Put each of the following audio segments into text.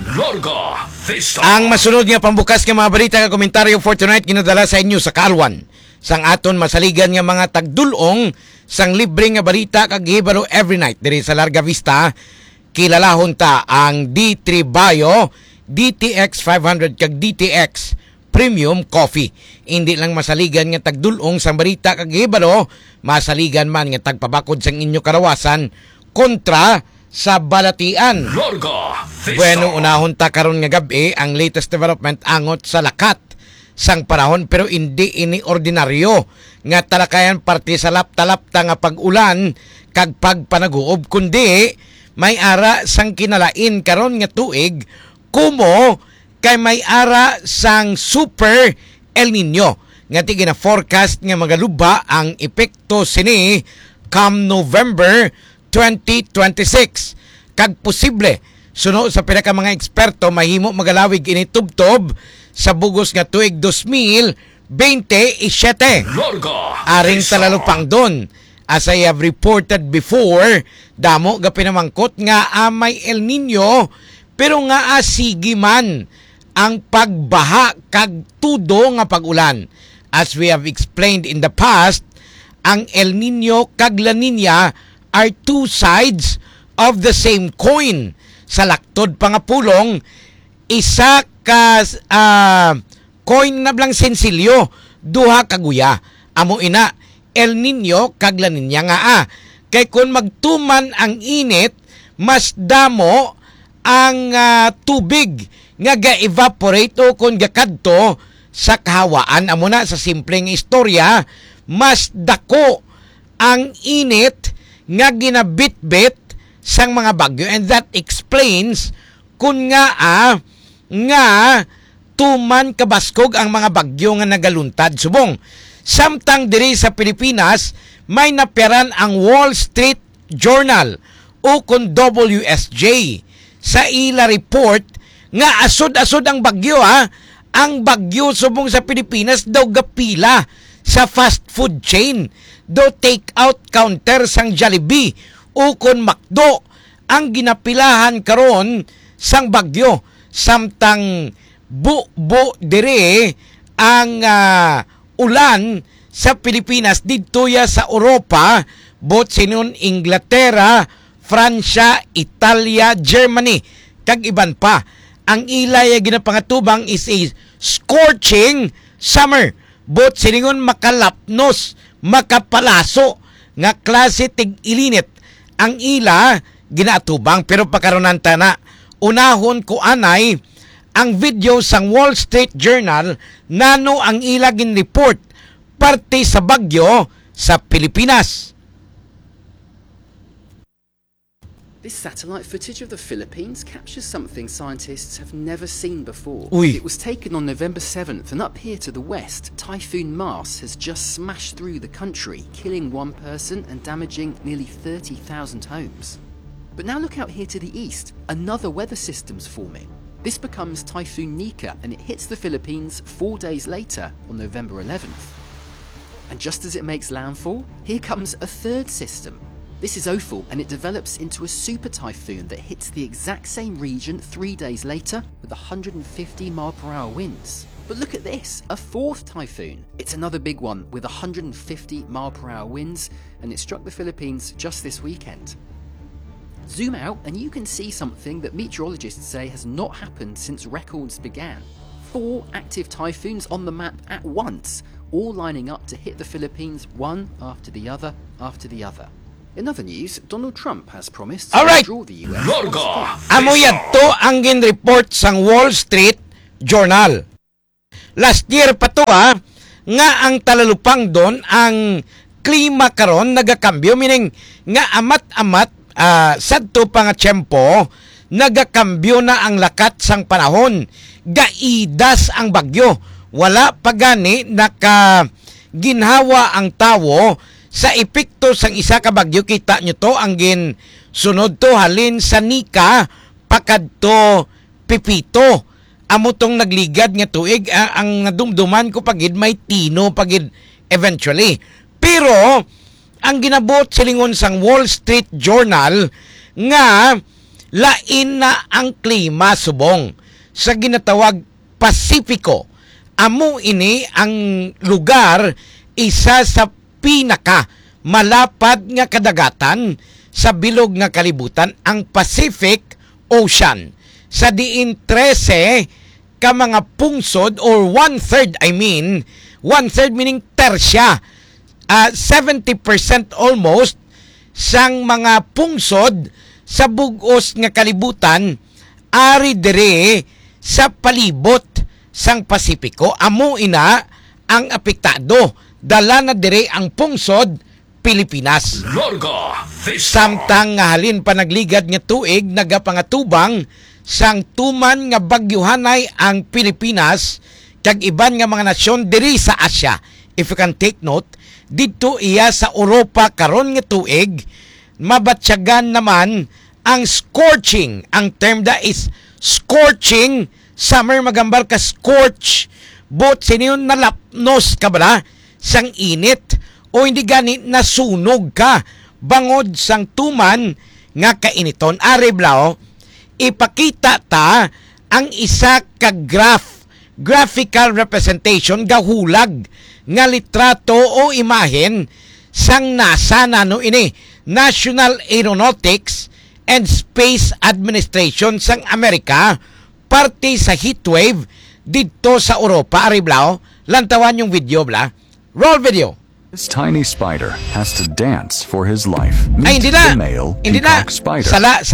Larga Vista. Ang masunod nga pambukas nga mga balita nga komentaryo for tonight ginadala sa inyo sa Kalwan. Sang aton masaligan nga mga tagdulong sang libre nga balita kag gihibalo every night diri sa Larga Vista. Kilalahon ta ang D3 Bio, DTX 500 kag DTX Premium Coffee. Hindi lang masaligan nga tagdulong sang balita kag gihibalo, masaligan man nga tagpabakod sang inyo karawasan kontra sa balatian. Larga Vista. Bueno, unahon ta karon nga gabi ang latest development angot sa lakat sang panahon, pero hindi ini ordinaryo nga talakayan parte sa lapta-lapta nga pag-ulan kag pagpanaguob, kundi may ara sang kinalain karon nga tuig kumo kay may ara sang Super El Nino nga ti gina-forecast nga magaluba ang epekto sini come November 2026. Kag posible suno sa pinaka mga eksperto mahimo magalawig ini tubtob sa bugos nga tuig 2027. Aring talalupang don. As I have reported before, damo ga pinamangkot nga may El Nino, pero nga asigi man ang pagbaha kag tudo nga pag-ulan. As we have explained in the past, ang El Nino kag La Nina are two sides of the same coin. Sa laktod pangapulong, isa ka coin na blang sensilyo, duha kaguya. Amo ina, El Nino kag La Nina nga Kay kung magtuman ang init, mas damo ang tubig nga ga-evaporate o kung gakadto sa kahawaan. Amo na sa simpleng istorya, mas dako ang init nga ginabitbit sang mga bagyo, and that explains kung nga tuman kabaskog ang mga bagyo nga nagaluntad subong. Samtang diri sa Pilipinas may naperan ang Wall Street Journal o kung WSJ sa ila report nga asod-asod ang bagyo ang bagyo subong sa Pilipinas daw gapila sa fast food chain, do take out counter sang Jollibee o kon McDo ang ginapilahan karon sang bagyo. Samtang bu dire ang ulan sa Pilipinas didtoya sa Europa, bot sinon Inglaterra, Fransya, Italia, Germany kag iban pa. Ang ilay ginapangatubang is a scorching summer. Bot siningon makalapnos, makapalaso nga klase tig ilinit ang ila ginaatubang. Pero pakaronan ta na unahon ko anay ang video sang Wall Street Journal nano ang ila gin-report parte sa bagyo sa Pilipinas. This satellite footage of the Philippines captures something scientists have never seen before. Uy. It was taken on November 7th, and up here to the west, Typhoon Mars has just smashed through the country, killing one person and damaging nearly 30,000 homes. But now look out here to the east. Another weather system's forming. This becomes Typhoon Nika, and it hits the Philippines 4 days later on November 11th. And just as it makes landfall, here comes a third system. This is Ophel, and it develops into a super typhoon that hits the exact same region 3 days later with 150 mile/hour winds. But look at this, a fourth typhoon. It's another big one with 150 mile/hour winds, and it struck the Philippines just this weekend. Zoom out and you can see something that meteorologists say has not happened since records began. 4 active typhoons on the map at once, all lining up to hit the Philippines one after the other after the other. In other news, Donald Trump has promised to withdraw the US. Amo yadto ang gin-report sang Wall Street Journal. Last year pa to nga ang talalupang don ang klima karon nagakambyo, meaning nga amat-amat sadto pa nga tiyempo nagakambyo na ang lakat sang panahon. Gaidas ang bagyo. Wala pa gani ginhawa ang tawo sa epekto sang isa ka bagyo. Kita nyo to ang sunod to halin sa Nika pakadto Pipito. Amo tong nagligad nga tuig ang nadumduman ko pagid may Tino pagid eventually. Pero ang ginabot silingon sang Wall Street Journal nga lain na ang klima subong sa ginatawag Pasipiko. Amo ini ang lugar isa sa pinaka malapad nga kadagatan sa bilog nga kalibutan, ang Pacific Ocean. Sa diin 13 ka mga pungsod or 1/3 1/3 meaning tersya, 70% almost sang mga pungsod sa bugos nga kalibutan ari dire sa palibot sang Pasipiko. Amo ina ang apektado, dala na dire ang pungsod Pilipinas. Larga Vista. Samtang nga halin panagligad nga tuig nagapangatubang sang tuman nga bagyuhanay ang Pilipinas kag iban nga mga nasyon diri sa Asia. If you can take note, dito iya sa Europa karon nga tuig mabatsyagan naman ang scorching. Ang term da is scorching summer, magambal ka scorch bot siniyon nalapnos ka bala sang init o hindi gani nasunog ka bangod sang tuman nga kainiton. Areblao, ipakita ta ang isa ka graphical representation gahulag nga litrato o imahen sang NASA nano ini National Aeronautics and Space Administration sang Amerika parte sa heatwave dito sa Europa. Areblao, lantawan yung video bla. Roll video. This tiny spider has to dance for his life. Ay, Meet hindi na. the male Hindi na. peacock spider.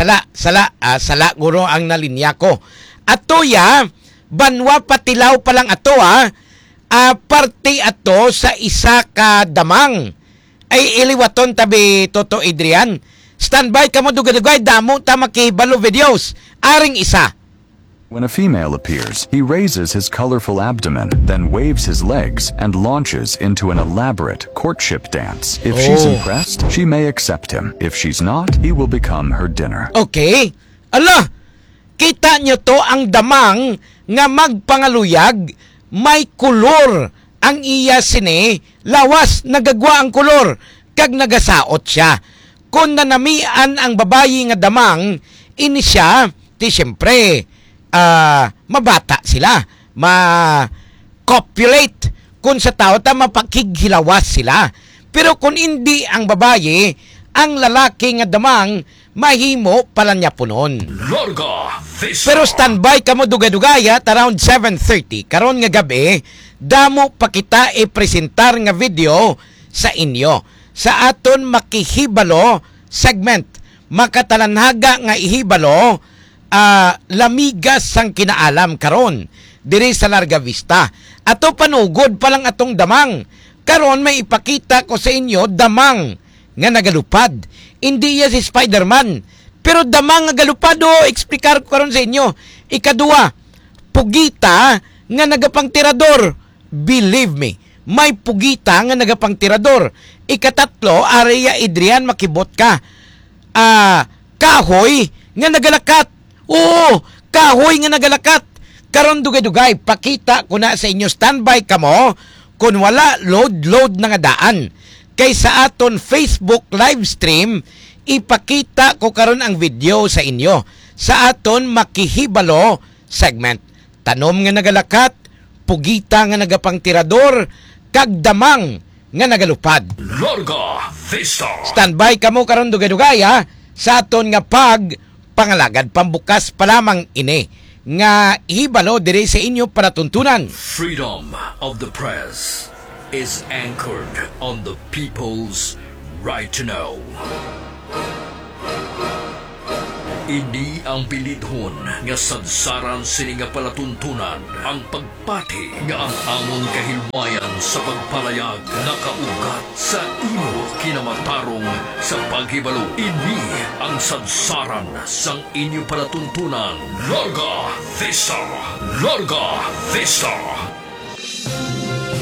Sala guro ang nalinya ko. Ato ya, banwa patilaw pa lang ato parte ato sa isa ka damang. Ay iliwaton tabi Toto Adrian. Standby ka mo dugay-dugay, damo ta makihibalo videos. Aring isa. When a female appears, he raises his colorful abdomen, then waves his legs and launches into an elaborate courtship dance. If she's impressed, she may accept him. If she's not, he will become her dinner. Okay. Ala, kita nyo to ang damang nga magpangaluyag, may kulor ang iya sine, lawas nagagwa ang kulor, kag nagasaot siya. Kung nanamian ang babayi nga damang, ini siya, ti siyempre, mabata sila, ma-copulate. Kung sa tao, mapakighilawas sila. Pero kung hindi ang babae, ang lalaki nga damang, mahimo pala niya punon. Larga Vista. Pero standby ka mo dugay-dugay at around 7:30 karon nga gabi, damo pa kita i-presentar nga video sa inyo sa aton makihibalo segment. Makatalanhaga nga ihibalo lamigas sang kinaalam karon diri sa Larga Vista. Ato panugod pa lang atong damang. Karon may ipakita ko sa inyo damang nga nagalupad. Hindi ya si Spider-Man, pero damang nga galupado. Eksplikar ko karon sa inyo. Ikadua, pugita nga nagapangtirador. Believe me, may pugita nga nagapangtirador. Ikatatlo, Aria Adrian, makibot ka. Kahoy nga nagalakat. Oo, kahoy nga nagalakat. Karon dugay-dugay, pakita ko na sa inyo. Standby ka mo. Kung wala, load na nga daan. Kay sa aton Facebook live stream, ipakita ko karon ang video sa inyo. Sa aton makihibalo segment. Tanom nga nagalakat, pugita nga nagapangtirador, kag damang nga nagalupad. Larga Vista. Standby ka mo karon dugay-dugay sa aton nga pangalagad pambukas pa lamang ini nga hibalo diri sa inyo para tuntunan. Freedom of the press is anchored on the people's right to know. Ini ang bilidhon nga sadsaran sini nga palatuntunan, ang pagpati nga ang amon kahilwayan sa pagpalayag nakaugat sa imo kinamatarong sa paghibalo. Ini ang sadsaran sang inyo palatuntunan. Larga Vista! Larga Vista!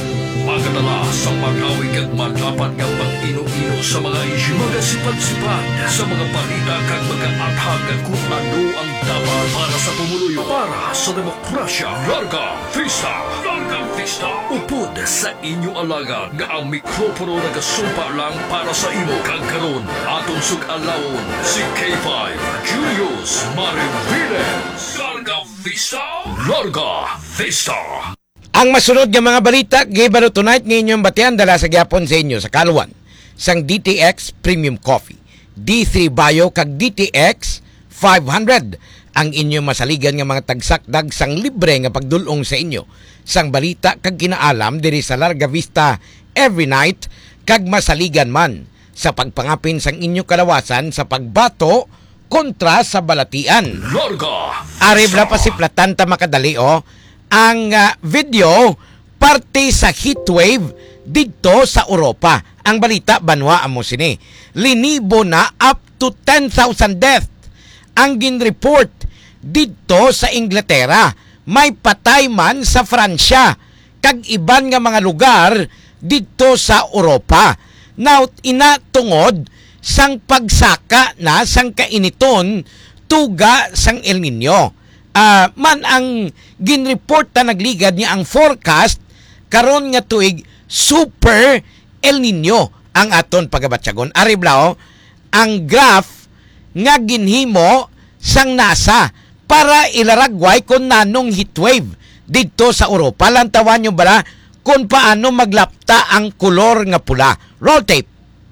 Magadala sa magawig at magapat nga pang-ino-ino sa mga isyu. Magasipad-sipad sa mga balita kag mag-aathag kung ano ang dapat para sa pumuluyo. Para sa demokrasya. Larga Vista! Larga Vista! Upod sa inyo alaga nga ang mikropono nagasumpa lang para sa imo. Kag karon aton sug-alawon si K5 Julius Mariviles. Larga Vista! Larga Vista! Ang masunod nga mga balita, gibaro tonight ngayon batian dala sa gyapon sa inyo sa Kalwan sang DTX Premium Coffee, D3 Bio kag DTX 500 ang inyong masaligan nga mga tagsakdag sang libre nga pagdulong sa inyo sang balita kag kinaalam diri sa Larga Vista every night kag masaligan man sa pagpangapin sang inyo kalawasan sa pagbato kontra sa balatian. Larga! Aribla pa si Platanta makadali ang video parte sa heatwave dito sa Europa. Ang balita banwa amo sini. Linibo na up to 10,000 death ang ginreport dito sa Inglaterra. May patay man sa Fransya kag iban nga mga lugar dito sa Europa. Now inatungod sang pagsaka na sang kainiton tuga sang El Nino. Man ang ginreport na nagligad niya ang forecast karon nga tuig super El Nino ang aton pagabatsagon. Ariblao ang graph nga ginhimo sang NASA para ilaragway kung nanong heatwave dito sa Europa. Lantawan nyo bala kung paano maglapta ang kulor nga pula. Roll tape.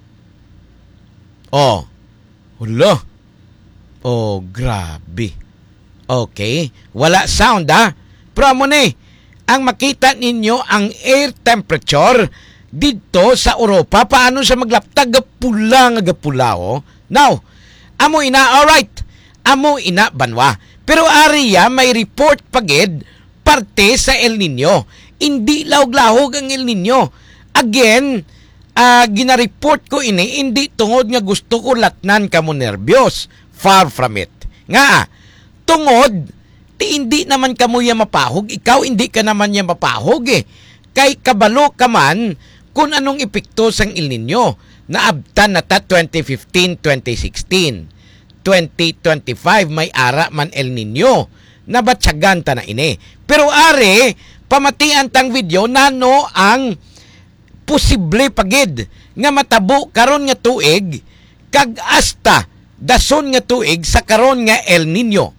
Hulo. Grabe. Okay, wala sound Pero mo ni, ang makita ninyo ang air temperature dito sa Europa. Paano siya maglapta? Gapula. Now, amo ina, alright. Amo ina banwa. Pero ariya may report pagid parte sa El Nino. Hindi lahog-lahog ang El Nino. Again, ginareport ko ini, hindi tungod nga gusto ko latnan ka mo nervyos. Far from it. Nga, tungod, hindi naman ka mo yan mapahog. Ikaw hindi ka naman yan mapahog Kay kabalo ka man kung anong epekto sang El Nino. Naabtan na ta 2015, 2016. 2025 may ara man El Nino. Nabatsagan ta na ini. Pero are, pamatian tang video nano ang posible pagid nga matabo karon nga tuig kag hasta dason nga tuig sa karon nga El Nino.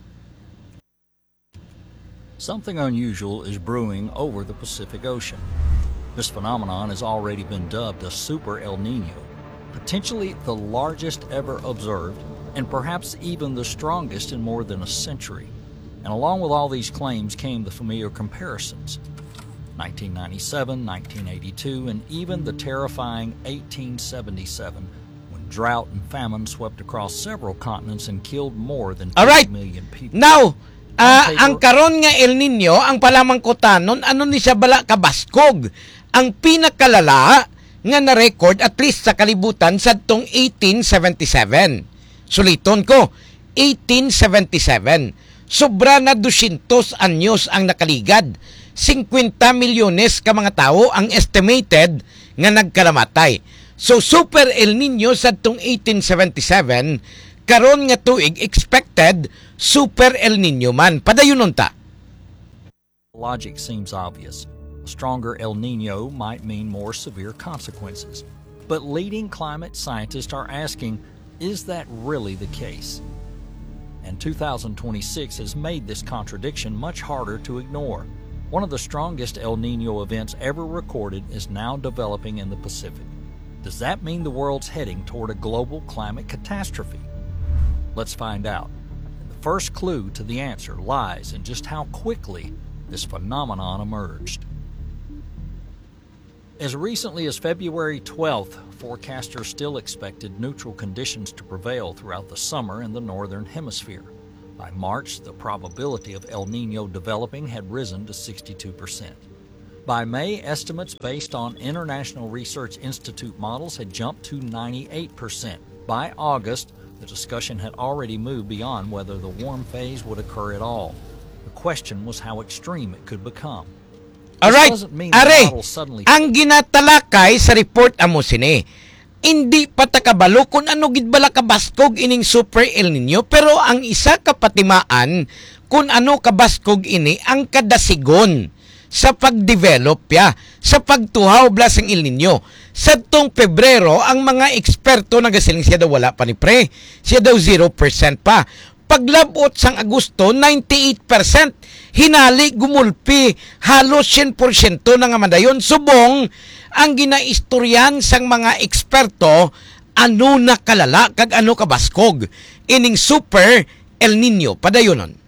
Something unusual is brewing over the Pacific Ocean. This phenomenon has already been dubbed a Super El Nino, potentially the largest ever observed and perhaps even the strongest in more than a century. And along with all these claims came the familiar comparisons. 1997, 1982, and even the terrifying 1877, when drought and famine swept across several continents and killed more than 50 million people. Now, ang karon nga El Nino, ang palamang kotanon, ano ni siya bala kabaskog. Ang pinakalala nga na-record at least sa kalibutan sa tong 1877. Suliton ko, 1877. Sobra na 200 anyos ang nakaligad. 50 milyones ka mga tao ang estimated nga nagkalamatay. So Super El Nino sa tong 1877, karon nga tuig expected Super El Nino man. Padayunon ta. Logic seems obvious. A stronger El Nino might mean more severe consequences. But leading climate scientists are asking, is that really the case? And 2026 has made this contradiction much harder to ignore. One of the strongest El Nino events ever recorded is now developing in the Pacific. Does that mean the world's heading toward a global climate catastrophe? Let's find out. And the first clue to the answer lies in just how quickly this phenomenon emerged. As recently as February 12th, forecasters still expected neutral conditions to prevail throughout the summer in the northern hemisphere. By March, the probability of El Nino developing had risen to 62%. By May, estimates based on International Research Institute models had jumped to 98%. By August, the discussion had already moved beyond whether the warm phase would occur at all. The question was how extreme it could become. Alright, doesn't mean the are, model suddenly... ang ginatalakay sa report amo sini, hindi pa takabalo kung ano gid bala kabaskog ining Super El Nino, pero ang isa kapatimaan kung ano kabaskog ini ang kadasigon sa pagdevelop ya, sa pagtuhaw blasang El Nino. Sa tong Pebrero, ang mga eksperto nagasiling siya daw wala pa ni pre, siya daw 0% pa. Paglabot sang Agosto, 98%. Hinali, gumulpi, halos 100% na nga madayon. Subong, ang ginaistoryan sang mga eksperto, ano na kalala, kag ano kabaskog. Ining Super El Nino, padayonon.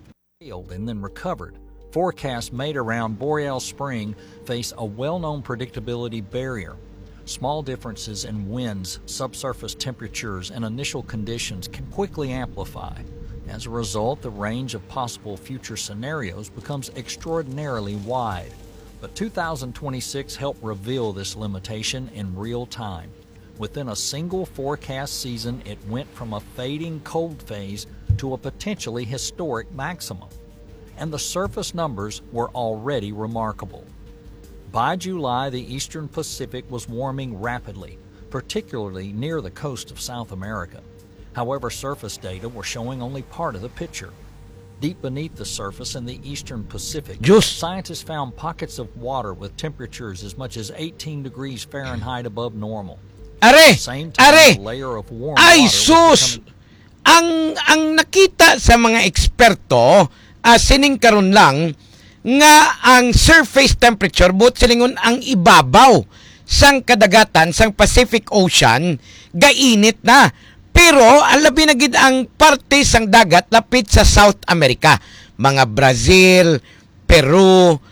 And then recovered. Forecasts made around Boreal Spring face a well-known predictability barrier. Small differences in winds, subsurface temperatures, and initial conditions can quickly amplify. As a result, the range of possible future scenarios becomes extraordinarily wide. But 2026 helped reveal this limitation in real time. Within a single forecast season, it went from a fading cold phase to a potentially historic maximum. And the surface numbers were already remarkable. By July, the eastern Pacific was warming rapidly, particularly near the coast of South America. However, surface data were showing only part of the picture. Deep beneath the surface in the eastern Pacific, scientists found pockets of water with temperatures as much as 18 degrees Fahrenheit above normal. Are, At the same time, a layer of warm ay water sus! was becoming... Ang nakita sa mga eksperto, sining karon lang, nga ang surface temperature but silingon ang ibabaw sang kadagatan sang Pacific Ocean gainit na, pero ang labi na gid ang parte sang dagat lapit sa South America, mga Brazil, Peru,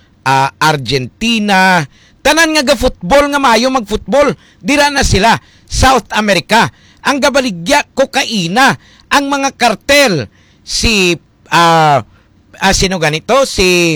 Argentina, tanan nga ga-football nga maayo mag-football, dira na sila South America. Ang gabaligya kokaina, ang mga kartel, si sino ganito, si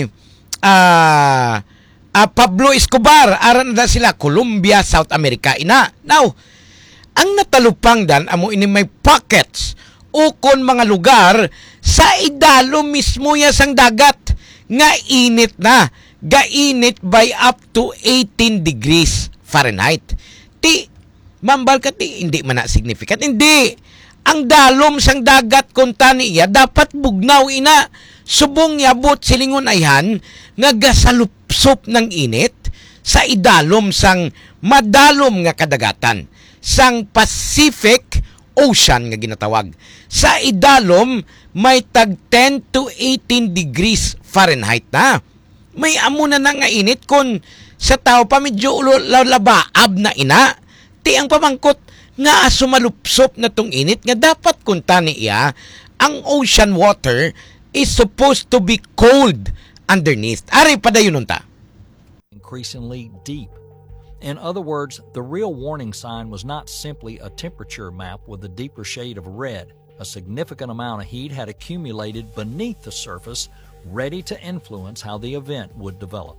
Pablo Escobar, aran na sila Colombia, South America ina. Now, ang natalupang dan amo ini may pockets o kon mga lugar sa idalo mismo ya sang dagat nga init na, gainit by up to 18 degrees Fahrenheit. Ti mambal ka ti hindi man na significant, hindi. Ang dalom sang dagat kon tani iya dapat bugnaw ina. Subong yabot silingon ayhan nga gasalupsop ng init sa idalom sang madalom nga kadagatan sang Pacific Ocean nga ginatawag. Sa idalom may tag 10 to 18 degrees Fahrenheit na. May amo na nga init kon sa tao pa medyo labaab na ina. Ti ang pamangkot nga sumalupsop na tong init nga dapat kunta niya ang ocean water is supposed to be cold underneath. Ari padayon ta. Increasingly deep. In other words, the real warning sign was not simply a temperature map with a deeper shade of red. A significant amount of heat had accumulated beneath the surface, ready to influence how the event would develop.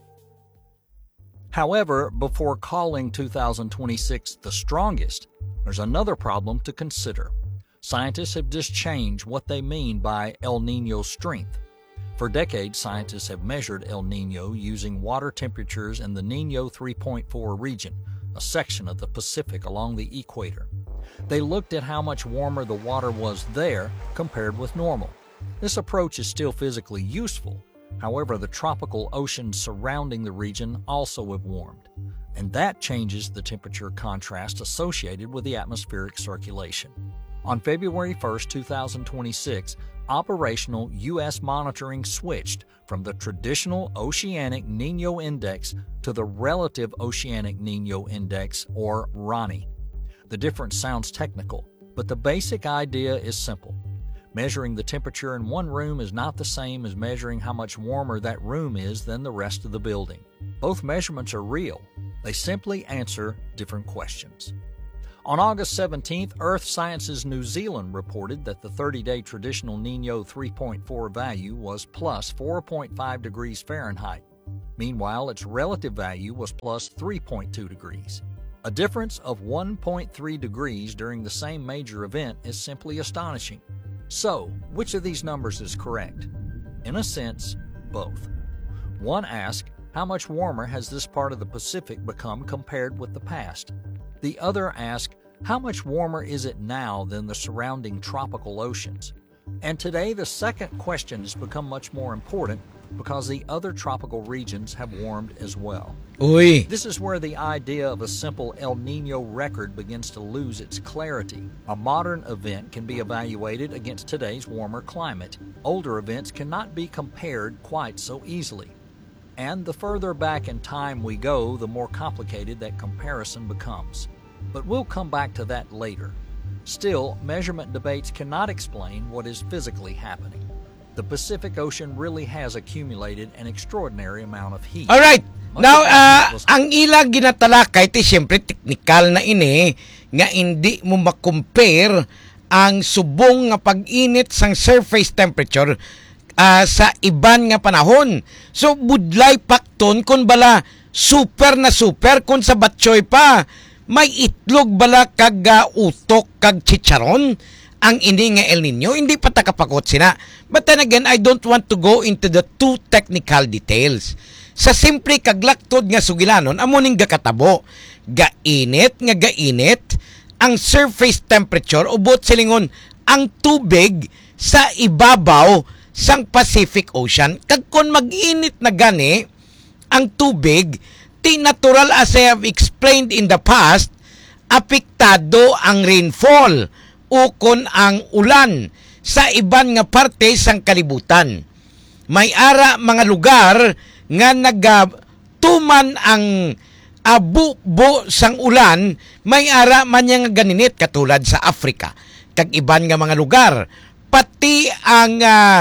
However, before calling 2026 the strongest, there's another problem to consider. Scientists have just changed what they mean by El Niño strength. For decades, scientists have measured El Niño using water temperatures in the Niño 3.4 region, a section of the Pacific along the equator. They looked at how much warmer the water was there compared with normal. This approach is still physically useful. However, the tropical oceans surrounding the region also have warmed, and that changes the temperature contrast associated with the atmospheric circulation. On February 1st, 2026, operational U.S. monitoring switched from the traditional Oceanic Niño Index to the Relative Oceanic Niño Index, or RONI. The difference sounds technical, but the basic idea is simple. Measuring the temperature in one room is not the same as measuring how much warmer that room is than the rest of the building. Both measurements are real. They simply answer different questions. On August 17th, Earth Sciences New Zealand reported that the 30-day traditional Niño 3.4 value was plus 4.5 degrees Fahrenheit. Meanwhile, its relative value was plus 3.2 degrees. A difference of 1.3 degrees during the same major event is simply astonishing. So, which of these numbers is correct? In a sense, both. One asks, How much warmer has this part of the Pacific become compared with the past? The other ask, how much warmer is it now than the surrounding tropical oceans? And today, the second question has become much more important because the other tropical regions have warmed as well. Uy. This is where the idea of a simple El Nino record begins to lose its clarity. A modern event can be evaluated against today's warmer climate. Older events cannot be compared quite so easily. And the further back in time we go, the more complicated that comparison becomes. But we'll come back to that later. Still, measurement debates cannot explain what is physically happening. The Pacific Ocean really has accumulated an extraordinary amount of heat. Alright. Now, ang ilang ginatalakay, siyempre technical na ini, nga hindi mo makompare ang subong nga pag-init sang surface temperature sa iban nga panahon. So, budlay pakton kung bala super na super kung sa batchoy pa. May itlog bala kag utok kag chicharon ang ini nga El Nino, hindi pa takapakot sina. But then again, I don't want to go into the too technical details. Sa simple kaglaktod nga sugilanon, amuning gakatabo, gainit, ang surface temperature, ubot silingon, ang tubig sa ibabaw sang Pacific Ocean. Kag kung mag-init na gani, ang tubig, natural as I have explained in the past, apektado ang rainfall ukon ang ulan sa iban nga parte sang kalibutan. May ara mga lugar nga nagtuman ang abubo sang ulan, may ara man nga ganinit katulad sa Africa. Kag iban nga mga lugar, pati ang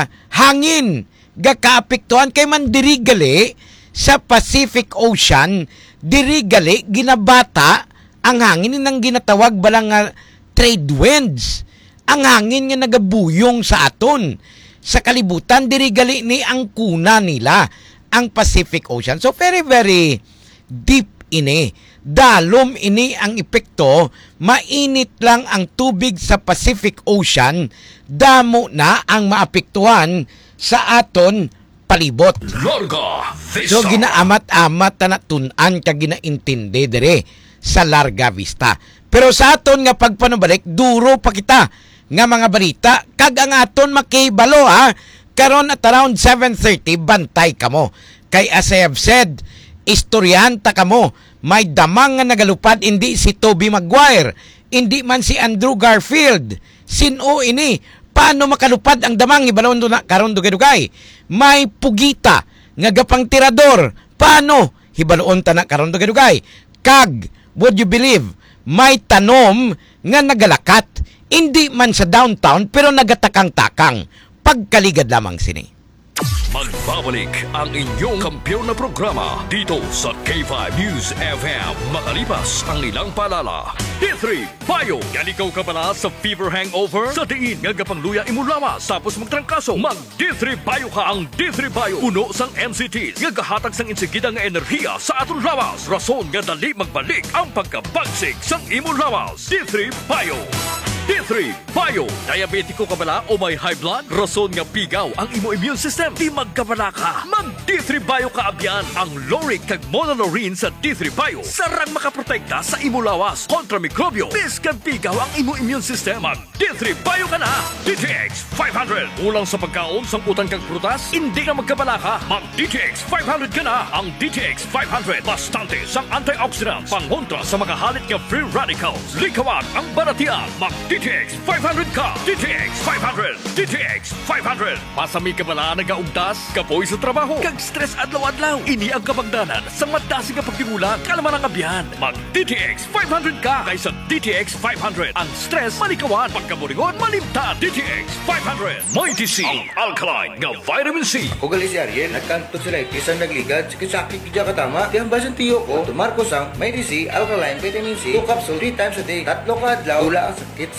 hangin gakaapektuhan kay man dirigali sa Pacific Ocean, dirigali ginabata ang hangin nang ginatawag balang trade winds. Ang hangin nga nagabuyong sa aton sa kalibutan, dirigali ni ang kuna nila ang Pacific Ocean. So very very deep ini. Dalom ini ang epekto, mainit lang ang tubig sa Pacific Ocean, damo na ang maapektuhan sa aton palibot. Larga So Vista. ginaamat-amat na tunan ka ginaintindi dire sa Larga Vista. Pero sa aton nga pagpanubalik, duro pa kita nga mga balita, kag ang aton makibalo karon at around 7:30 bantay kamo. Kay as I have said, istoryanta kamo, may damang nga nagalupad, hindi si Tobey Maguire, hindi man si Andrew Garfield. Sino ini? Paano makalupad ang damang ibalon do na karon dugay-dugay? May pugita nga gapang tirador. Paano hibaloon ta na karon dugay-dugay? Kag, would you believe, may tanom nga nagalakat, hindi man sa downtown pero nagatakang-takang. Pagkaligad lamang sini. Magbabalik ang inyong kampiyon na programa dito sa K5 News FM makalipas ang ilang paalala. D3 Bio. Yan ikaw ka pala sa fever hangover? Sa diin nga gapangluya imulawas tapos magtrangkaso. Mag D3 Bio ka. Ang D3 Bio puno sang MCTs nga gahatag sang insigida nga enerhiya sa aton lawas. Rason nga dali magbalik ang pagkabagsik sang imulawas. D3 Bio. D3 Bio. Diabetiko ka bala o may high blood? Rason nga pigaw ang imo immune system. Di magkabala ka. Mag D3 Bio ka abyan. Ang Loric kag Monolorine sa D3 Bio sarang makaprotekta sa imo lawas kontra mikrobyo. Bis kag pigaw ang imo immune system. Mag D3 Bio ka na. DTX 500. Ulang sa pagkaon, samputan kag prutas, hindi na magkabala ka. Mag DTX 500 ka na. Ang DTX 500 bastante sang antioxidants pangontra sa mga halit nga free radicals. Likawan ang baratian. Mag DTX 500 ka. DTX 500. DTX 500. Pasami ka bala nagaugtas, kapoy sa trabaho, kag stress adlaw-adlaw. Ini ang kabagdanan sa madasi nga pagtimulan, kalaman ang abyan. Mag DTX 500 ka kaysa DTX 500. Ang stress malikawan, pagkaburingon malimtan. DTX 500. Mighty C, ang alkaline nga vitamin C. O gali si Ariel, nagkanto sila isang nagligad, sakit kidya katama. Di ang basan tiyo ko, tumarko sang may DC, alkaline, vitamin C, 2 capsule, 3 times a day. Tatlo ka adlaw, ula ang sakit sa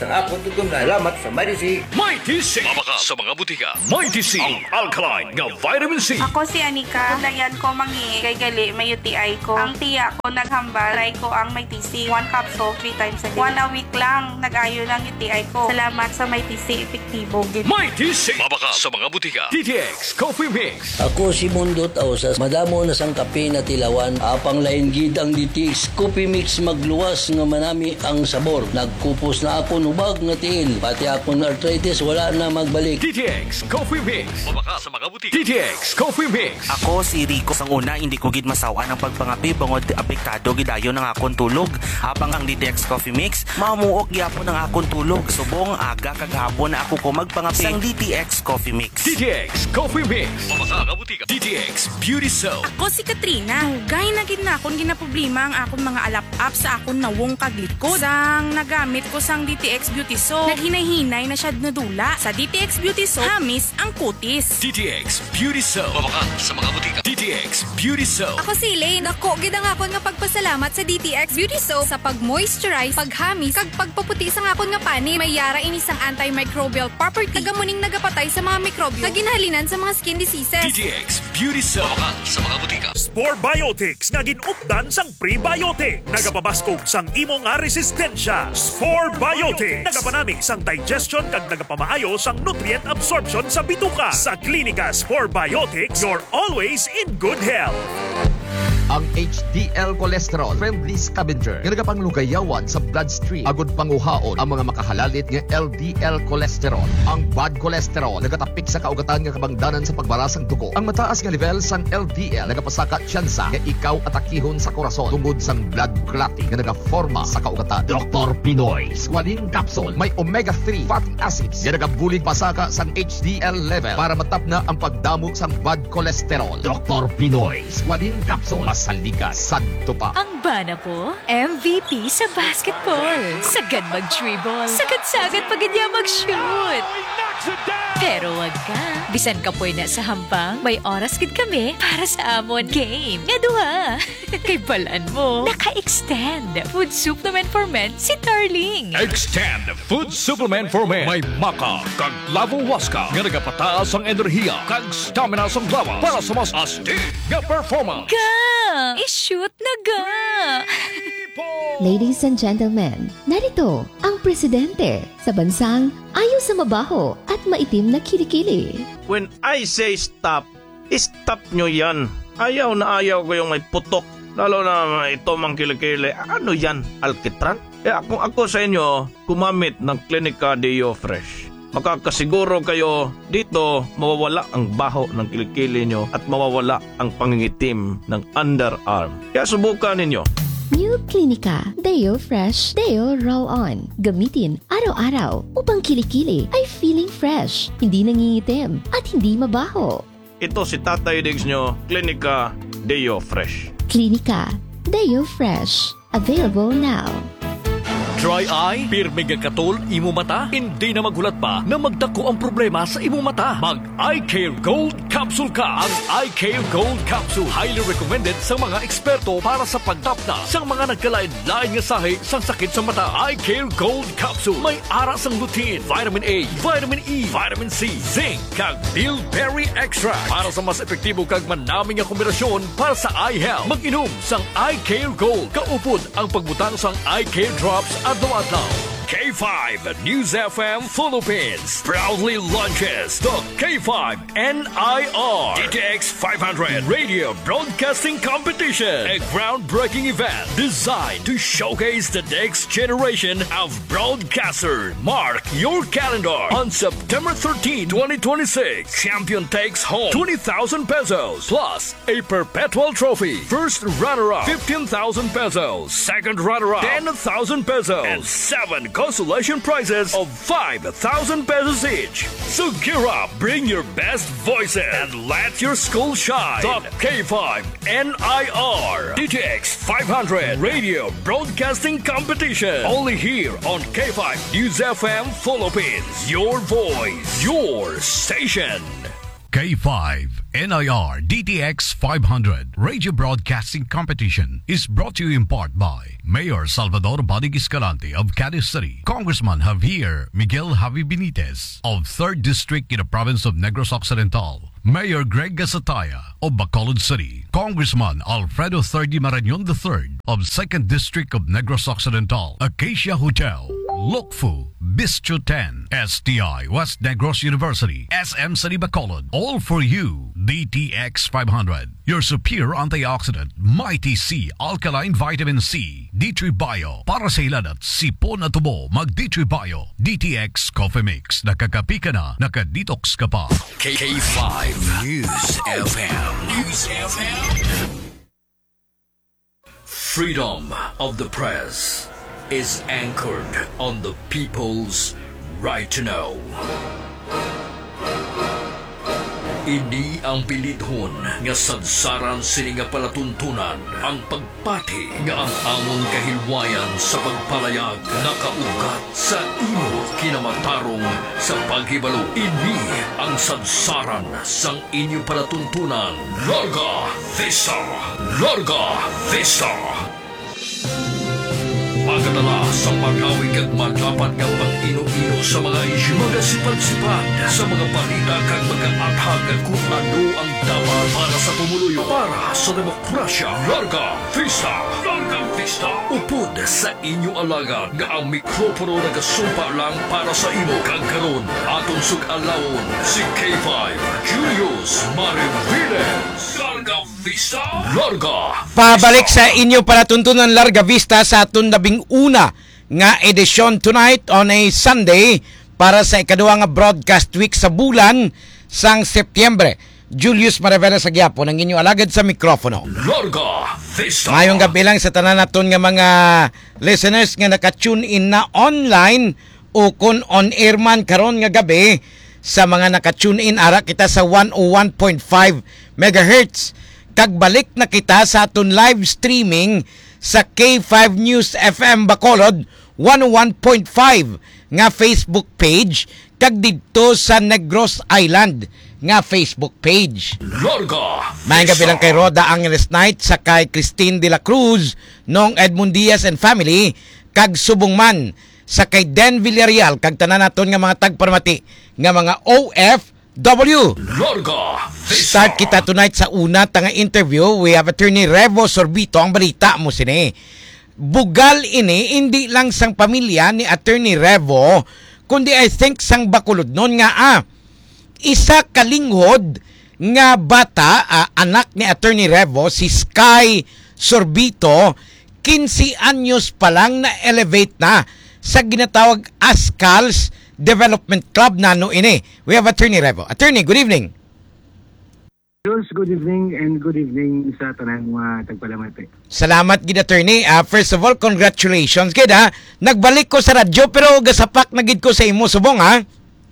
akong tutunan. Salamat sa Marisi. Mighty C. Mabaka sa mga butika. Mighty C. Ang alkaline nga vitamin C. Ako si Anika. Dayan ko mangi kay gali may UTI ko. Ang tiya ko naghambal. Try ko ang may TC. 1 capsule 3 times a day. 1 a week lang nag-ayo ng UTI ko. Salamat sa may TC epektibo. Mighty C. Mabaka sa mga butika. DTX Coffee Mix. Ako si Mundot Ausas, madamo na sang kape na tilawan, apang lain gid ang DTX Coffee Mix magluwas nga manami ang sabor. Nagkupos na ako nubag nga tiil, pati akong arthritis wala na magbalik. DTX Coffee Mix. Mabaka sa mga butika. DTX Coffee Mix. Ako si Rico. Sang una, hindi ko gid masawa ng pagpangapi bangod apektado gidayon ng akong tulog. Habang ang DTX Coffee Mix, mamuok gyapon ng akong tulog. Subong aga kagahapon na ako ko magpangapi sang DTX Coffee Mix. DTX Coffee Mix. Mabaka nga butika. DTX Beauty Soap. Ako si Katrina. Hugay na gid na akong ginaproblema ang akong mga alap-up sa akong nawong kaglikod. Sang nagamit ko sang DTX Beauty Soap, naghinay-hinay na siya nadula. Sa DTX Beauty Soap, hamis ang kutis. DTX Beauty Soap. Mabaka sa mga butika. DTX Beauty Soap. Ako si Elaine. Dako gid ang akon nga pagpasalamat sa DTX Beauty Soap sa pag-moisturize, paghamis, kag pagpaputi sa akon nga pani. May yara ini sang antimicrobial property. Tagamuning nagapatay sa mga mikrobyo na ginhalinan sa mga skin diseases. DTX Beauty Soap. Mabaka sa mga butika. Spore Biotics nga ginupdan sang prebiotic. Nagapabaskog sang imo nga resistensya. Spore Biotics. Nagapanami sang digestion kag nagapamaayo sang nutrient absorption sa bituka. Sa Klinika Spore Biotics, you're always in good health. Ang HDL cholesterol friendly scavenger nga nagapanglugayawan sa bloodstream agud panguhaon ang mga makahalalit nga LDL cholesterol. Ang bad cholesterol nagatapik sa kaugatan nga kabangdanan sa pagbara sang dugo. Ang mataas nga level sang LDL nagapasaka tsansa nga ikaw atakihon sa korason tungod sang blood clotting nga nagaforma sa kaugatan. Dr. Pinoy Squalene Capsule may omega-3 fatty acids nga nagabulig pasaka sang HDL level para matapna ang pagdamo sang bad cholesterol. Dr. Pinoy Squalene Capsule saligas sadto pa. Ang bana po, MVP sa basketball. Sagad mag-dribble. Sagad-sagad pagid niya mag-shoot. Pero wag ka. Bisan ka po na sa hampang, may oras gid kami para sa amon game. Nga duha. Kay balaan mo, naka-extend. Food supplement for men si Darling. Extend Food Supplement for Men. May maka kag lavo waska nga nagapataas ang enerhiya kag stamina sa lawas para sa mas astig nga performance. I-shoot na ga! Ladies and gentlemen, narito ang presidente sa bansang ayaw sa mabaho at maitim na kilikili. When I say stop, stop nyo yan. Ayaw na ayaw ko yung may putok. Lalo na ito mang kilikili. Ano yan? Alkitran? Kaya kung ako sa inyo, gumamit ng Klinika Deo Fresh. Makakasiguro kayo dito mawawala ang baho ng kilikili nyo at mawawala ang pangingitim ng underarm. Kaya subukan ninyo. New Klinika Deo Fresh Deo Roll-On. Gamitin araw-araw upang kilikili ay feeling fresh, hindi nangingitim at hindi mabaho. Ito si Tatay Diggs nyo, Klinika Deo Fresh. Klinika Deo Fresh. Available now. Dry eye? Pirmi nga katol, imo mata? Hindi na magulat pa na magdako ang problema sa imo mata. Mag-Eye Care Gold Capsule ka. Ang Eye Care Gold Capsule highly recommended sa mga eksperto para sa pagtapna sa mga nagkalain-lain nga sahi sang sakit sa mata. Eye Care Gold Capsule may ara sang lutein, vitamin A, vitamin E, vitamin C, zinc, kag bilberry extract para sa mas epektibo kag manami nga kombinasyon para sa eye health. Mag-inom sang Eye Care Gold. Kaupod ang pagbutang sang Eye Care Drops adlaw-adlaw. K5 News FM Philippines proudly launches the K5 NIR DTX 500 Radio Broadcasting Competition, a groundbreaking event designed to showcase the next generation of broadcasters. Mark your calendar on September 13, 2026. Champion takes home 20,000 pesos plus a perpetual trophy. First runner-up 15,000 pesos. Second runner-up 10,000 pesos. And 7 consolation prizes of 5,000 pesos each. So gear up, bring your best voices, and let your school shine. The K5 NIR DTX 500 Radio Broadcasting Competition. Only here on K5 News FM Philippines. Your voice, your station. K5 NIR DTX 500 Radio Broadcasting Competition is brought to you in part by Mayor Salvador Badig Escalante of Cadiz City, Congressman Javier Miguel Javi Benitez of 3rd District in the province of Negros Occidental, Mayor Greg Gasataya of Bacolod City, Congressman Alfredo Thirdy Marañon III of 2nd District of Negros Occidental, Acacia Hotel, Lokfu, Bistro 10, STI West Negros University, SM City Bacolod, all for you. DTX 500, your superior antioxidant, Mighty C Alkaline Vitamin C, D3 Bio, para sa ilan at sipon at tubo, mag D3 Bio, DTX Coffee Mix, nakakapi ka na, nakadetox ka pa. K5 News FM. News FM. Freedom of the press is anchored on the people's right to know. Ini ang pilidhon nga sadsaran sini nga palatuntunan ang pagpati nga ang amon kahilwayan sa pagpalayag nakaugat sa imo kinamatarong sa paghibalo. Ini ang sadsaran sang inyo palatuntunan. Larga Vista! Larga Vista! Pagkatala sa pagkawig at maglapat ng pang-ino-ino sa mga isyu, mga sipad-sipad sa mga balita kag mag-aatag kung ano ang dapat para sa pumuluyo, para sa demokrasya. Larga Vista! Larga Vista! Upod sa inyo alagad nga ang mikropono nagasumpa lang para sa imo kag karon aton sug-alawon si K5 Julius Mariviles. Larga Vista! Larga! Pabalik sa inyo palatuntunan Larga Vista sa aton una nga edisyon tonight on a Sunday para sa ikaduha nga broadcast week sa bulan sang Setyembre. Julius Mariveles sa gyapon ang inyo alagad sa mikropono. Larga Vista! Mayong gabi lang sa tanan naton nga mga listeners nga naka-tune in na online o kun on air man karon nga gabi. Sa mga naka-tune in ara kita sa 101.5 MHz. Kag balik na kita sa aton live streaming sa K5 News FM Bacolod 101.5 nga Facebook page kag didto sa Negros Island nga Facebook page. Larga! May gabi lang kay Roda Angeles Night sa kay Christine de la Cruz nung Edmund Diaz and family kag subong man sa kay Den Villarreal kag tanan naton nga mga tagparmati nga mga OFW. Larga! Start kita tonight sa una tanga interview. We have Attorney Revo Sorbito. Ang balita mo sini. Bugal ini hindi lang sang pamilya ni Attorney Revo kundi I think sang Bacolod nun nga isa kalinghod nga bata anak ni Attorney Revo si Sky Sorbito 15 anyos pa lang na elevate na sa ginatawag Ascals Development Club nano ini. We have Attorney Revo. Attorney, good evening. Jules, good evening and good evening sa tanang mga tagpalamate. Salamat gid Attorney. First of all, congratulations gid ha. Nagbalik ko sa radyo pero gasapak na gid ko sa imo subong ha.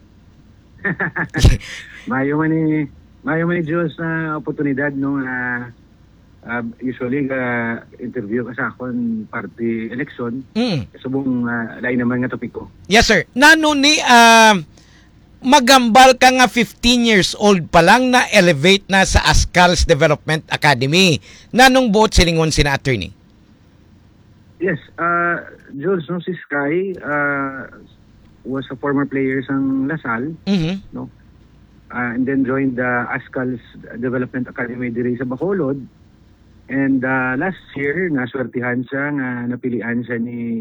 Mayo man ni Jules na oportunidad no usually interview ka sa akon party election. Subong lain naman nga topiko. Yes sir. Nano ni magambal ka nga 15 years old pa lang na elevate na sa Ascals Development Academy. Nanong buot silingon sina Attorney? Yes, Jules, no, si Sky was a former player sang Lasal, no? And then joined the Ascals Development Academy diri sa Bacolod. And last year, naswertihan siya nga napilian siya ni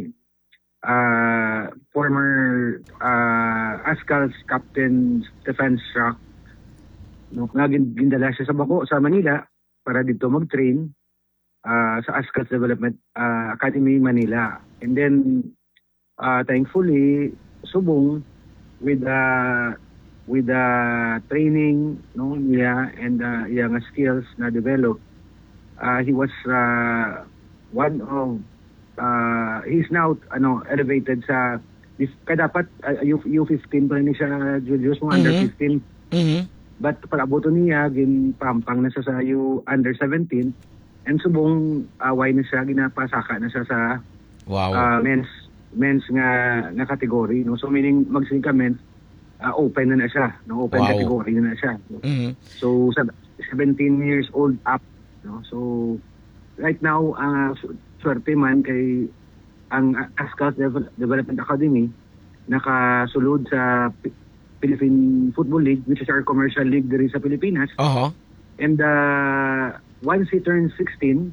former Ascals Captain Stefan Schrock. No, gindala siya sa Manila para dito mag-train sa Ascals Development Academy Manila. And then thankfully subong with the training no niya and yang skills na develop, he was one of he's now elevated sa dapat U15 pa rin siya Julius mo under 15. But pag-aboto niya ginpampang na siya sa under 17 and subong away na siya ginapasaka na siya sa men's nga category no, so meaning magsing ka men's open na siya, no, open Wow. category na siya. Mhm. So 17 years old up, no. So right now swerte man kay ang Ascals Development Academy nakasulod sa Philippine Football League, which is our commercial league diri sa Pilipinas. And once he turns 16,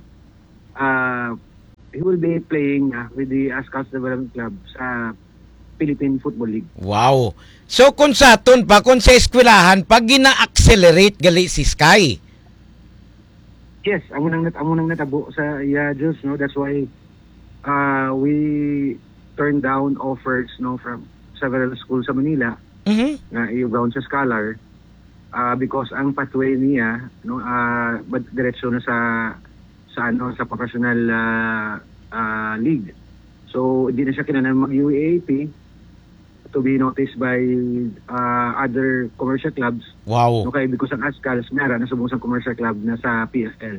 he will be playing with the Ascals Development Club sa Philippine Football League. Wow. So kung sa aton pa, kung sa eskwelahan, pag gina-accelerate gali si Sky. Yes, amo nang natabo sa Diyos, no. That's why we turned down offers, no, from several schools sa Manila na i-bound sa scholar because ang pathway niya, no, diretso na sa professional league. So hindi na siya kinahanglan mag-UAAP to be noticed by other commercial clubs. Wow. Okay, because ang Ascals meron na subong sa commercial club na sa PSL.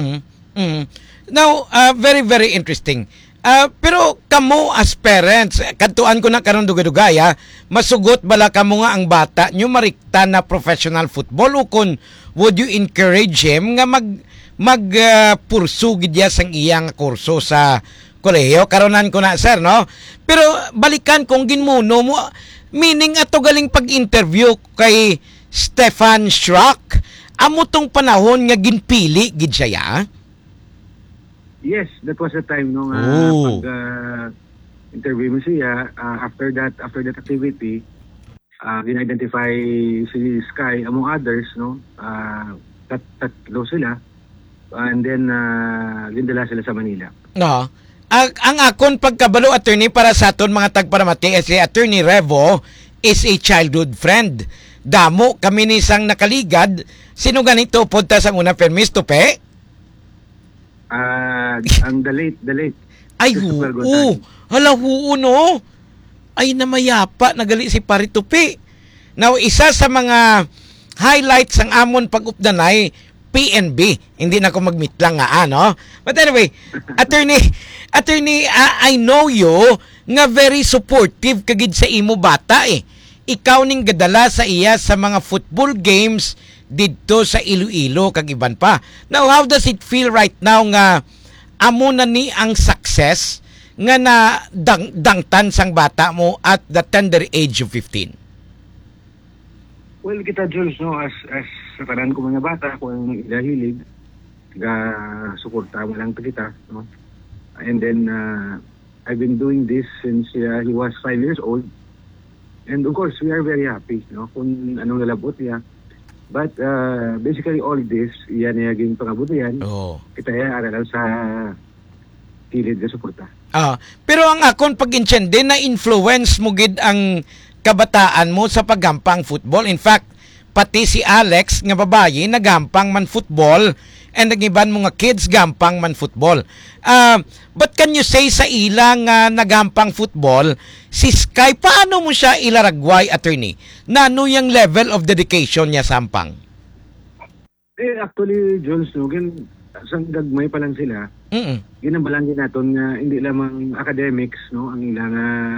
Now, very, very interesting. Pero kamo as parents, kantuan ko na karon dugay-dugay, masugot bala kamo nga ang bata nyo marikta na professional football o kun would you encourage him nga pursue gid ya sang iyang kurso sa kolehiyo? Karonan ko na, sir, no? Pero balikan kung ginmuno mo, meaning ato galing pag-interview kay Stefan Schrock, amo tong panahon nga ginpili gid siya, ya? Yes, that was the time nung interview mo siya. After that activity, gin-identify si Sky among others, no? Tatlo sila. And then gindala sila sa Manila. No. Ang akon pagkabalo, attorney, para sa aton mga tagparamati, si Attorney Revo is a childhood friend. Damo kami ni sang nakaligad. Sino ganito punta sa una permis to pe? Ang the late. Ay, huu. Hala, huu, no? Ay, namayapa. Nagali si Paritupi. Now, isa sa mga highlights ng amon pag-updanay, PNB. Hindi na ako mag-meet lang nga, no? But anyway, Attorney, I know you nga very supportive kagid sa imo bata, eh. Ikaw ning gadala sa iya sa mga football games dito sa Iloilo kag iban pa. Now, how does it feel right now nga amo na ni ang success nga na dangtan sang bata mo at the tender age of 15? Well, kita, Jules, no, as sa tanan ko mga bata, kung ilahilig, suporta mo lang kita, no? And then, I've been doing this since he was 5 years old. And of course, we are very happy, no, kung anong nalabot niya. But basically all this, yan naging pangabutihan. Kita aralan sa kilid na suporta. Pero ang akon pag-intindi na influence mo gid ang kabataan mo sa paggampang football. In fact, pati si Alex nga babayi nagampang man football and nagiban mga kids gampang man football. But can you say sa ilang nagampang football, si Sky, paano mo siya ilaragway, attorney? Na ano yung level of dedication niya sampang? Actually, Jules, no, sang gagmay pa lang sila. Ginabalangin natin nga hindi lamang academics, no, ang ilang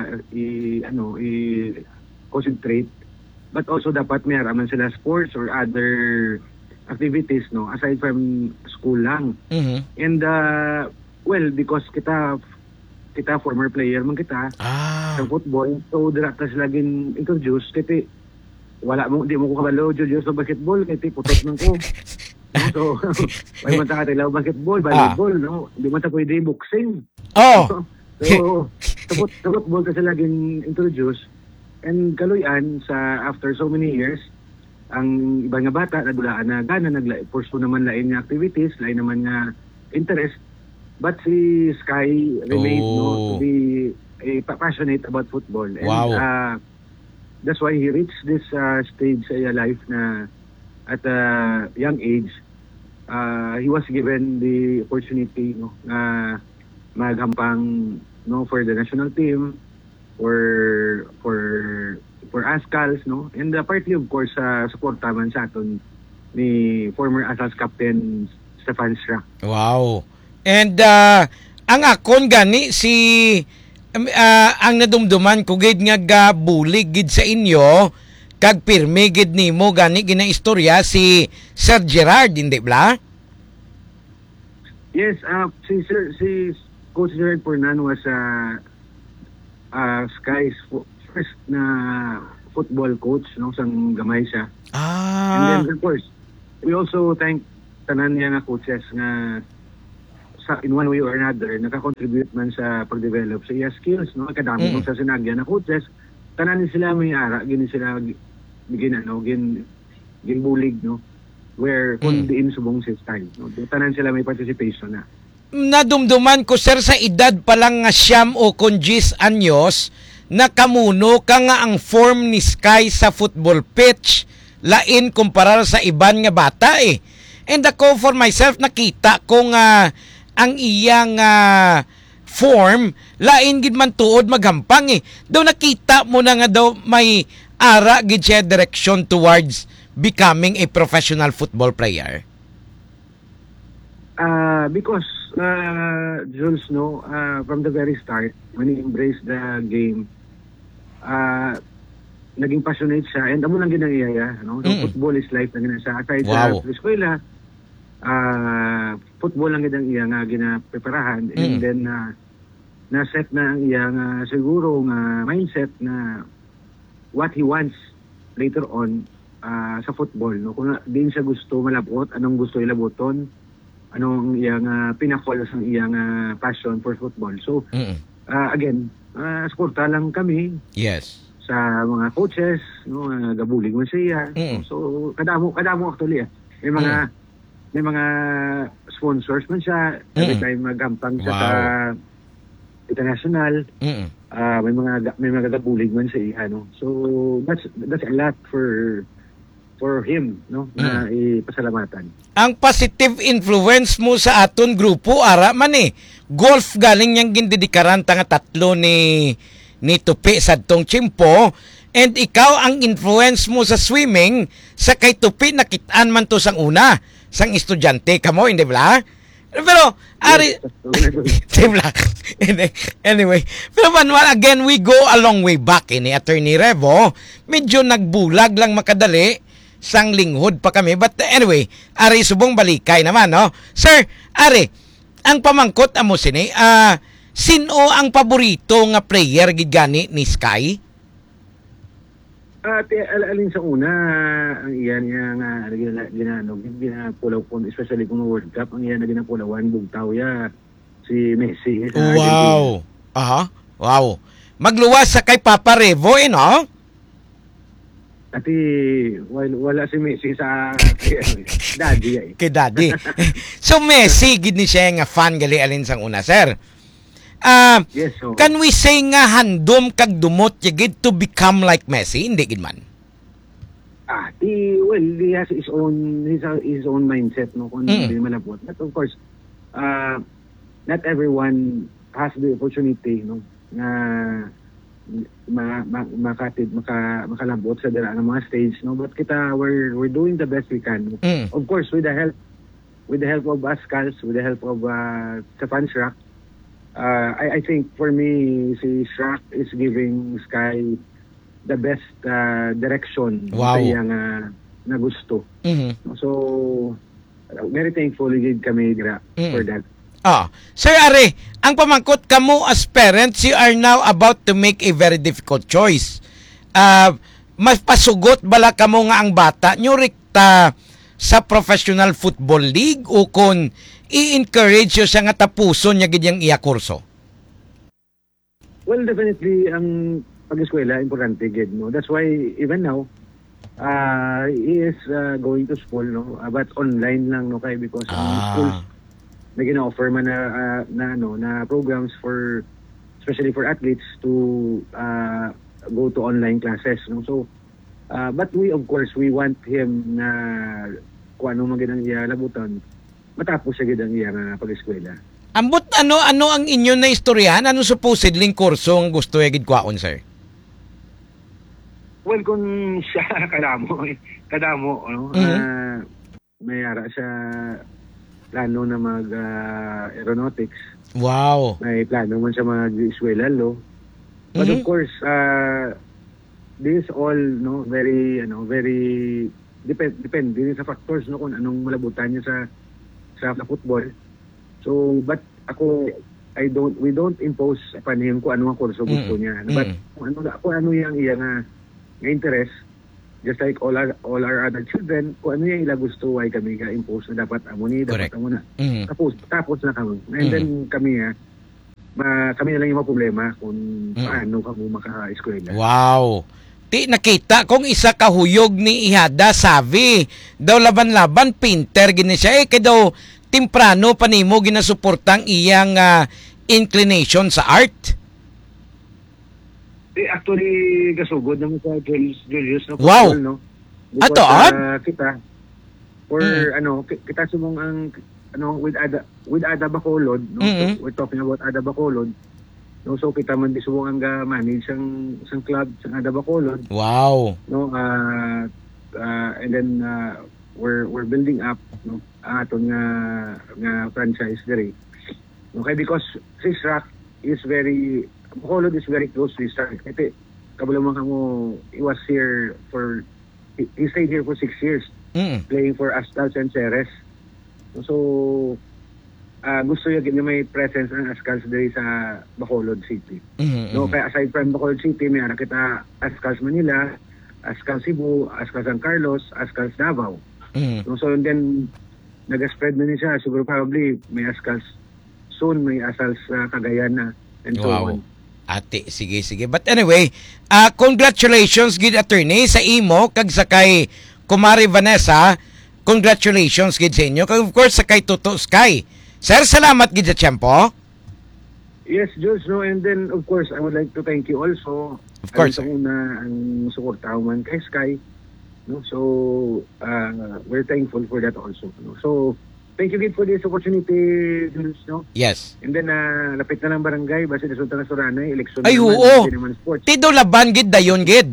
i-concentrate, but also dapat may araman sila sports or other activities, no, aside from school lang. And well, because kita former player man kita sa football, so direkta sila gin introduce kiti di mo ko kabalo Julius sa basketball kiti putot man ko. So may man ta tilaw basketball, volleyball, no, di man ta pwede boxing. So sa football kasi sila gin introduce, and kaluyan sa after so many years ang iba nga bata nadulaan na gana pursue naman lain nga activities, lain naman nga interest. But si Sky remained to be passionate about football. And that's why he reached this stage sa life na at a young age, he was given the opportunity, no, na maghampang, no, for the national team, for Ascals, no, and partly of course suporta man sa aton ni former Ascals captain Stefan Schrock. Wow. And ang akon gani si ang nadumduman ko gid nga bulig gid sa inyo kag pirmi gid nimo gani ginaistorya si Sir Gerard, hindi ba? Yes, si Coach Gerard Pornan was Sky's first na football coach, no, sang gamay siya. And then of course, we also thank tanan niya nga coaches nga in one way or another naka-contribute man sa pag-develop sa iya skills, no, kadami sa sinagyan na coaches, tanan sila may ara, gini sila ginbulig, no, where kung diin subong si style, no, tanan sila may participation na. Nadumduman ko, sir, sa edad pa lang nga 9 o 10 anyos, nakamuno ka nga ang form ni Sky sa football pitch, lain kumpara sa iban nga bata eh. And ako for myself, nakita ko nga ang iyang form, lain gid man tuod maghampang eh. Daw nakita mo na nga daw may ara gid siya direction towards becoming a professional football player. Because Jules, no, from the very start, when he embraced the game, naging passionate siya, and amo lang ginang iya, no? So, football is life na ginang siya. Aside sa eskwela, football lang ginang iya nga ginapreparahan, and then na-set na ang iya nga siguro nga mindset na what he wants later on sa football, no? Kung din siya gusto malabot, anong gusto ilaboton, anong iyang pinakol sa iyang passion for football. So, again, suporta lang kami. Yes. Sa mga coaches, no, gabulig mo siya. So, kadamo actually. May mga sponsors man siya. Every time magampang siya sa international. May mga gabulig man siya, no. So, that's a lot for him, no, na ipasalamatan. Ang positive influence mo sa aton grupo, ara man eh. Golf galing niyang gindidikaran nga 3 ni Tupi sa tong Chimpo, and ikaw ang influence mo sa swimming sa kay Tupi nakitaan man to sang una, sang estudyante kamo, hindi ba? Pero, anyway, pero manual, again, we go a long way back ni Attorney Revo. Medyo nagbulag lang makadali, sang linghod pa kami. But anyway, ari subong balikay naman, no? Sir, ari, ang pamangkot amo sini, sino ang paborito nga player gid gani ni Sky? Alin sa una, ang iyan nga ginapulaw po, especially kung World Cup, ang iyan na ginapulawan, bugtaw ya, si Messi. Wow! Aha, wow. Magluwas sa kay Papa Revo, no? Ati, wala si Messi sa daddy. Kay daddy. So, Messi, gid ni siya nga fan gali alin sang una, sir. Yes, so. Can we say nga handom kag dumot gid to become like Messi? Hindi gid man. He has his own mindset, no, kung hindi malabot. But of course, not everyone has the opportunity, no, na makalabot sa dira ng mga stage, no, but we're doing the best we can. Of course, with the help of Ascals, with the help of Stefan Schrack. I think for me, si Schrack is giving Sky the best direction sa iyang na gusto. So, very thankful kami for that. Sir Ari, ang pamangkot kamo as parents, you are now about to make a very difficult choice. Mas pasugot bala kamo nga ang bata nyo rikta sa professional football league o kung i-encourage yo siya nga tapuson niya gid yang iya kurso? Well, definitely ang pag-eskwela importante gid, no. That's why even now he is going to school, no, but online lang, no, kay because schools may gina-offer man na programs for especially for athletes to go to online classes, no. So but we of course we want him na kung ano man gid ang iya labutan matapos siya gid ang iya pag-eskwela. Ambot ano ang inyo na istoryahan? Ano supposedly kurso ang gusto gid kwaon, sir? Well, kung siya kadamo, no. May ara siya plano na mag aeronautics. Wow. May plano man siya mag-eskwela, lo. But of course, this all no very depende din sa factors no kung anong malabutan niya sa football. So but we don't impose upon him kung ano ang kurso gusto niya. But kung ano yung iya nga interest, just like all our other children, kung ano yung ila gusto ay kami ka impose na dapat amo ni dapat amo na. Tapos na kami. And then kami na lang yung problema kung paano ka mo maka-eskwela. Wow! Ti nakita kung isa kahuyog ni Ihada sabi daw laban-laban pinter gini siya kay daw temprano panimo ginasuportang iyang inclination sa art. Actually gasugod naman sa Julius no. Wow! No? Ato kita for kita sumong ang with Ada Bacolod no. So, we're talking about Ada Bacolod. No, so kita man disubong ang manage ang club sa Ada Bacolod. Wow. No, and then we're building up no aton nga franchise diri. Okay, because Sisrak is Bacolod is very close to Sisrak. Kasi kabalo man kamo he stayed here for 6 years playing for Astals and Ceres. So gusto niya may presence ng Ascals diri sa Bacolod City. No, kaya aside from Bacolod City, may ara kita Ascals Manila, Ascals Cebu, Ascals San Carlos, Ascals Davao. No, so and then nag-spread na niya siguro probably may Ascals soon, may Ascals Cagayan na and so on. Ate, sige. But anyway, congratulations gid attorney sa imo kag sa kay Kumari Vanessa. Congratulations gid sa inyo. Kag of course sa kay Toto Sky. Sir, salamat gid sa tiyempo. Yes, Jules, no, and then of course I would like to thank you also. Of course. Ang suportahan man kay Sky. No, so we're thankful for that also. No? So thank you gid for this opportunity, Jules, no? Yes. And then lapit na lang barangay base sa Sultan Soranay election. Ay oo. Tido laban gid dayon gid.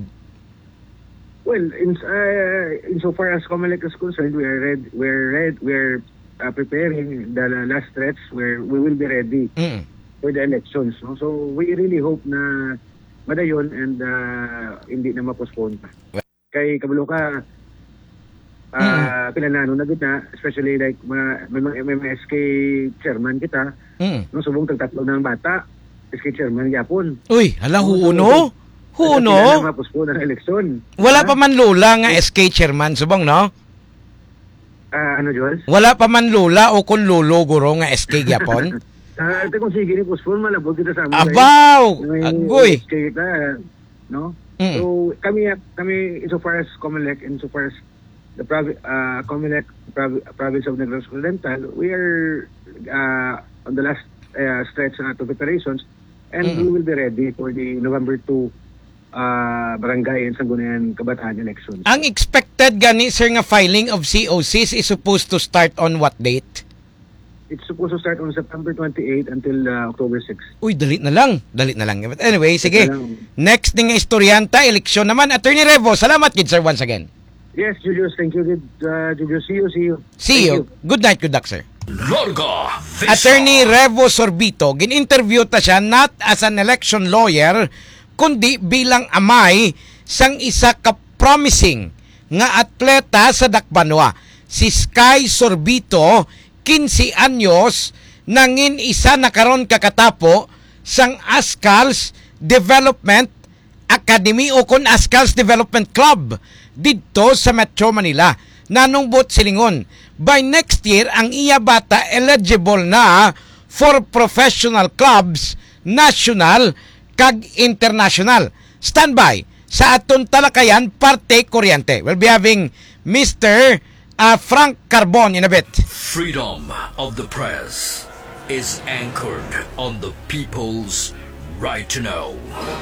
Well, insofar as Comelec is concerned, we're preparing the last stretch where we will be ready for the elections. No? So we really hope na madayon and hindi na ma-postpone pa. Kay kabalo ka pinanano na gud na, especially like may MSK chairman kita. No, subong tagtatlo ng bata. SK chairman yapon. Uy, hala huuno? Huuno? Ma-postpone ang eleksyon. Wala pa man lula nga SK chairman subong, no? Ano, Jules? Wala pa man lula o kun lulo guro nga SK gyapon. Ate kung sige ni postpone malabot kita sa amin. Abaw! Agoy! SK kita, no? So kami insofar as Comelec and insofar as the Comelec province of Negros Occidental, we are on the last stretch of preparations and we will be ready for the November 2 barangay and Sangguniang Kabataan elections. Ang expected gani sir nga filing of COCs is supposed to start on what date? It's supposed to start on September 28 until October 6. Uy, dalit na lang. But anyway, sige. Next nga istoryanta, eleksyon naman. Attorney Revo, salamat kid sir once again. Yes, Julius, thank you kid. Julius, see you. See you. Good night, good luck sir. Larga Attorney Revo Sorbito, gin-interview ta siya not as an election lawyer, kundi bilang amay sang isa ka promising nga atleta sa Dakbanwa. Si Sky Sorbito, 15 anyos, nangin isa na karon kakatapo sang Ascals Development Academy o kun Ascals Development Club didto sa Metro Manila. Nanungbot silingon, by next year ang iya bata eligible na for professional clubs, national kag international. Standby sa aton talakayan parte kuryente. We'll be having Mr. Frank Carbon in a bit. Freedom of the press is anchored on the people's right to know.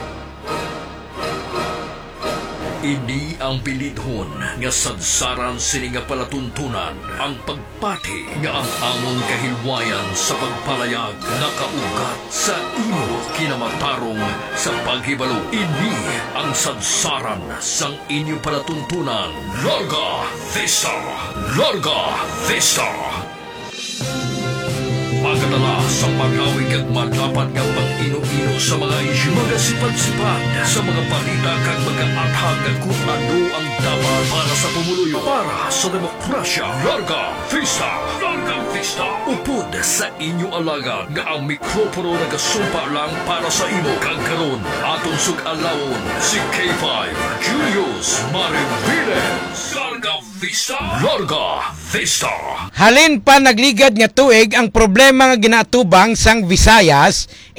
Ini ang pilidhon nga sadsaran sini nga palatuntunan, ang pagpati nga ang amon kahilwayan sa pagpalayag nakaugat sa imo kinamatarong sa paghibalo. Ini ang sadsaran sang inyo palatuntunan. Larga Vista! Larga Vista! Pagkatala sa paghawig at madapat nga pang-ino-ino sa mga isyu. Mga sipad-sipad sa mga balita kag mga athag kung ano ang dapat para sa pumuluyo. Para sa demokrasya. Larga Vista! Larga Vista! Upod sa inyo alagad nga ang mikropono nagasumpa lang para sa imo. Kag karon aton sug-alawon si K5 Julius Mariviles. Larga Vista! Larga Vista! Halin pa nagligad nga tuig ang problema nga ginatubang sang Visayas